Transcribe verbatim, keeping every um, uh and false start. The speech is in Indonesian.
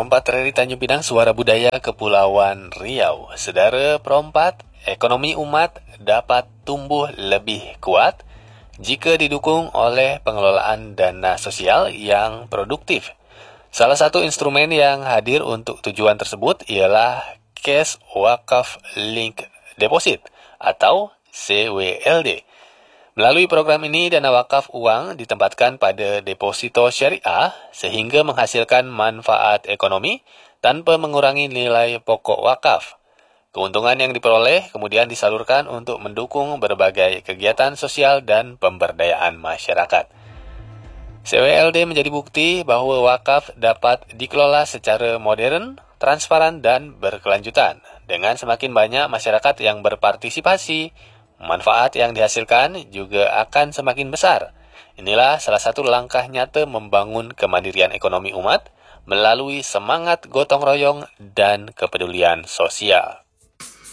Perompat R R I Tanjung Pinang, Suara Budaya Kepulauan Riau. Saudara perompat, ekonomi umat dapat tumbuh lebih kuat jika didukung oleh pengelolaan dana sosial yang produktif. Salah satu instrumen yang hadir untuk tujuan tersebut ialah Cash Wakaf Link Deposit atau C W L D. Melalui program ini, dana wakaf uang ditempatkan pada deposito syariah sehingga menghasilkan manfaat ekonomi tanpa mengurangi nilai pokok wakaf. Keuntungan yang diperoleh kemudian disalurkan untuk mendukung berbagai kegiatan sosial dan pemberdayaan masyarakat. C W L D menjadi bukti bahwa wakaf dapat dikelola secara modern, transparan, dan berkelanjutan. Dengan semakin banyak masyarakat yang berpartisipasi, manfaat yang dihasilkan juga akan semakin besar. Inilah salah satu langkah nyata membangun kemandirian ekonomi umat melalui semangat gotong royong dan kepedulian sosial.